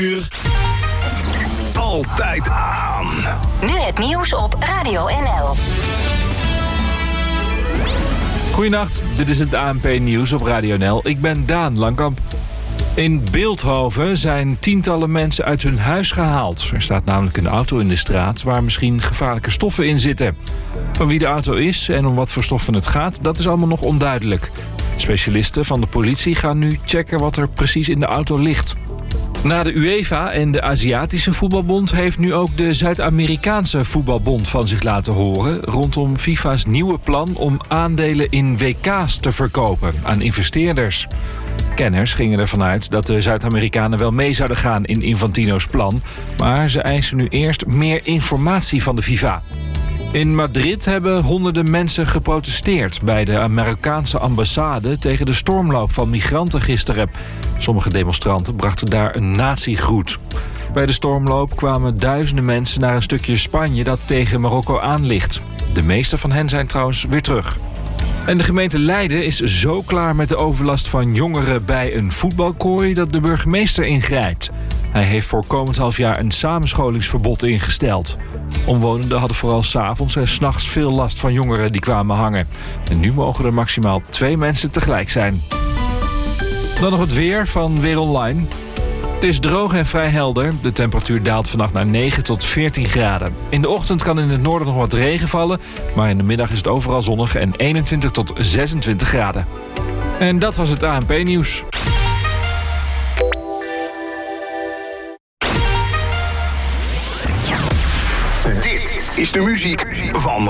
Altijd aan. Nu het nieuws op Radio NL. Goedenacht, dit is het ANP-nieuws op Radio NL. Ik ben Daan Langkamp. In Bilthoven zijn tientallen mensen uit hun huis gehaald. Er staat namelijk een auto in de straat waar misschien gevaarlijke stoffen in zitten. Van wie de auto is en om wat voor stoffen het gaat, dat is allemaal nog onduidelijk. Specialisten van de politie gaan nu checken wat er precies in de auto ligt. Na de UEFA en de Aziatische Voetbalbond heeft nu ook de Zuid-Amerikaanse Voetbalbond van zich laten horen rondom FIFA's nieuwe plan om aandelen in WK's te verkopen aan investeerders. Kenners gingen ervan uit dat de Zuid-Amerikanen wel mee zouden gaan in Infantino's plan, maar ze eisen nu eerst meer informatie van de FIFA. In Madrid hebben honderden mensen geprotesteerd bij de Marokkaanse ambassade tegen de stormloop van migranten gisteren. Sommige demonstranten brachten daar een nazi-groet. Bij de stormloop kwamen duizenden mensen naar een stukje Spanje dat tegen Marokko aan ligt. De meeste van hen zijn trouwens weer terug. En de gemeente Leiden is zo klaar met de overlast van jongeren bij een voetbalkooi dat de burgemeester ingrijpt. Hij heeft voor komend halfjaar een samenscholingsverbod ingesteld. Omwonenden hadden vooral 's avonds en 's nachts veel last van jongeren die kwamen hangen. En nu mogen er maximaal 2 mensen tegelijk zijn. Dan nog het weer van Weer Online. Het is droog en vrij helder. De temperatuur daalt vannacht naar 9 tot 14 graden. In de ochtend kan in het noorden nog wat regen vallen, maar in de middag is het overal zonnig en 21 tot 26 graden. En dat was het ANP-nieuws. Dit is de muziek van